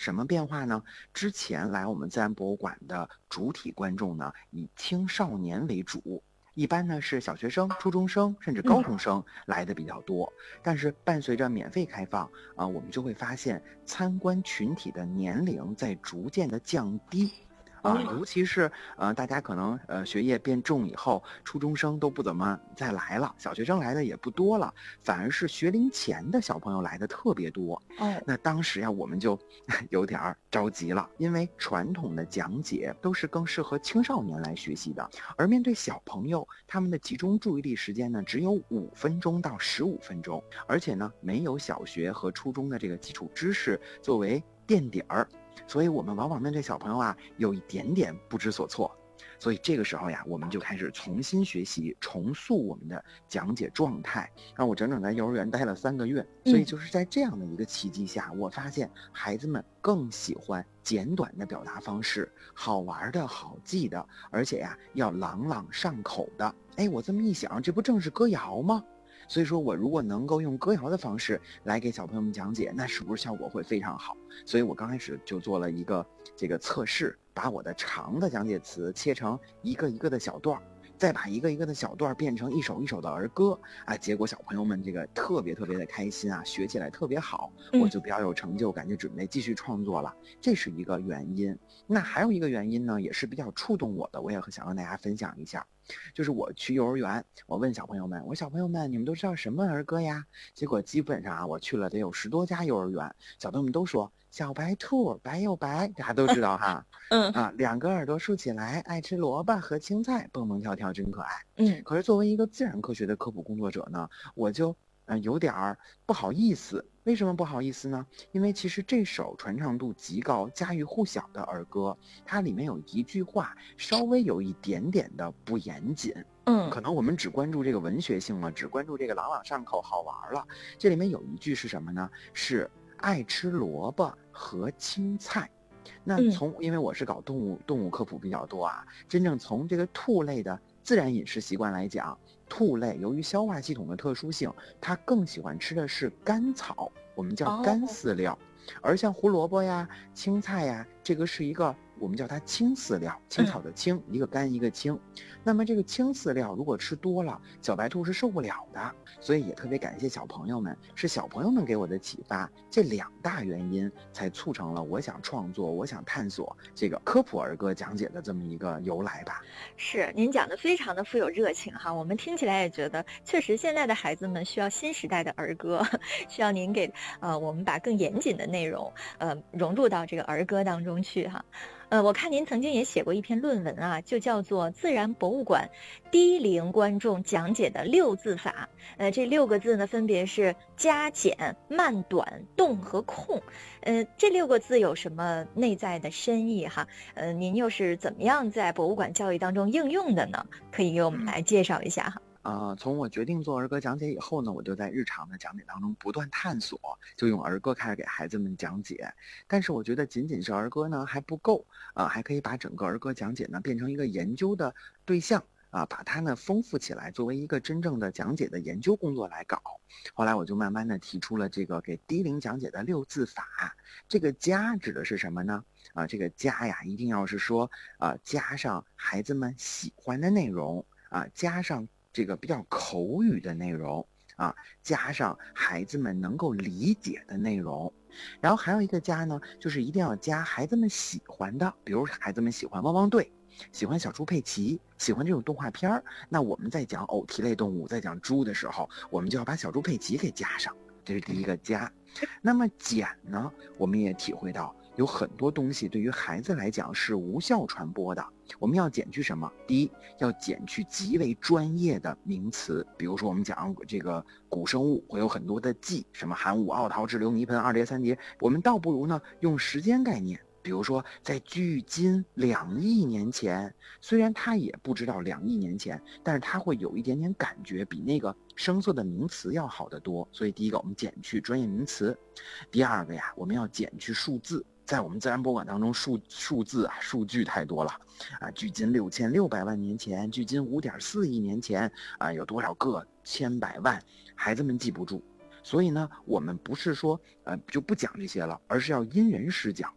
什么变化呢？之前来我们自然博物馆的主体观众呢，以青少年为主。一般呢是小学生、初中生甚至高中生来的比较多，但是伴随着免费开放我们就会发现参观群体的年龄在逐渐的降低。尤其是大家可能学业变重以后，初中生都不怎么再来了，小学生来的也不多了，反而是学龄前的小朋友来的特别多。那当时我们就有点着急了，因为传统的讲解都是更适合青少年来学习的，而面对小朋友，他们的集中注意力时间呢只有5分钟到15分钟，而且呢没有小学和初中的这个基础知识作为垫底儿。所以我们往往面对小朋友有一点点不知所措，所以这个时候我们就开始重新学习，重塑我们的讲解状态。让我整整在幼儿园待了3个月，所以就是在这样的一个契机下，我发现孩子们更喜欢简短的表达方式，好玩的好记的，而且要朗朗上口的。我这么一想，这不正是歌谣吗？所以说我如果能够用歌谣的方式来给小朋友们讲解，那是不是效果会非常好？所以我刚开始就做了一个这个测试，把我的长的讲解词切成一个一个的小段，再把一个一个的小段变成一首一首的儿歌结果小朋友们这个特别的开心学起来特别好，我就比较有成就感，就准备继续创作了。这是一个原因。那还有一个原因呢，也是比较触动我的，我也想跟大家分享一下。就是我去幼儿园，我问小朋友们，小朋友们你们都知道什么儿歌呀？结果基本上我去了得有10多家幼儿园，小朋友们都说小白兔白又白，大家都知道哈。2个耳朵竖起来，爱吃萝卜和青菜，蹦蹦跳跳真可爱。可是作为一个自然科学的科普工作者呢，我就有点不好意思。为什么不好意思呢？因为其实这首传唱度极高、家喻户晓的儿歌，它里面有一句话稍微有一点点的不严谨。可能我们只关注这个文学性了，只关注这个朗朗上口好玩了。这里面有一句是什么呢？是爱吃萝卜和青菜。那因为我是搞动物科普比较多真正从这个兔类的自然饮食习惯来讲，兔类由于消化系统的特殊性，它更喜欢吃的是干草，我们叫干饲料。而像胡萝卜青菜这个是一个我们叫它青饲料，青草的青，一个干一个青。那么这个青饲料如果吃多了，小白兔是受不了的。所以也特别感谢小朋友们，是小朋友们给我的启发，这2大原因才促成了我想创作，我想探索这个科普儿歌讲解的这么一个由来吧。 是，您讲的非常的富有热情哈，我们听起来也觉得确实现在的孩子们需要新时代的儿歌，需要您给我们把更严谨的内容融入到这个儿歌当中去哈。我看您曾经也写过一篇论文就叫做《自然博物馆低龄观众讲解的6字法》。这6个字呢，分别是加减、慢短、动和控。这6个字有什么内在的深意哈？您又是怎么样在博物馆教育当中应用的呢？可以给我们来介绍一下哈。 从我决定做儿歌讲解以后呢，我就在日常的讲解当中不断探索，就用儿歌开始给孩子们讲解。但是我觉得仅仅是儿歌呢还不够还可以把整个儿歌讲解呢变成一个研究的对象把它呢丰富起来，作为一个真正的讲解的研究工作来搞。后来我就慢慢的提出了这个给低龄讲解的6字法。这个加指的是什么呢？这个加一定要是说加上孩子们喜欢的内容加上这个比较口语的内容加上孩子们能够理解的内容。然后还有一个加呢，就是一定要加孩子们喜欢的，比如孩子们喜欢汪汪队，喜欢小猪佩奇，喜欢这种动画片儿，那我们在讲偶蹄类动物，在讲猪的时候，我们就要把小猪佩奇给加上，这是第一个加。那么减呢，我们也体会到有很多东西对于孩子来讲是无效传播的。我们要减去什么？第一，要减去极为专业的名词，比如说我们讲这个古生物会有很多的纪，什么寒武、奥陶、雉流、泥盆、二叠、三叠，我们倒不如呢用时间概念。比如说在距今2亿年前，虽然他也不知道2亿年前，但是他会有一点点感觉比那个生涩的名词要好得多。所以第一个我们减去专业名词。第二个我们要减去数字。在我们自然博物馆当中，数字数据太多了距今6600万年前，距今5.4亿年前有多少个千百万，孩子们记不住。所以呢，我们不是说就不讲这些了，而是要因人施讲。